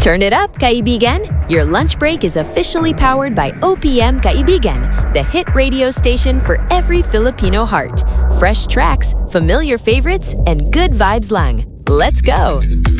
Turn it up, kaibigan! Your lunch break is officially powered by OPM Kaibigan, the hit radio station for every Filipino heart. Fresh tracks, familiar favorites, and good vibes lang. Let's go!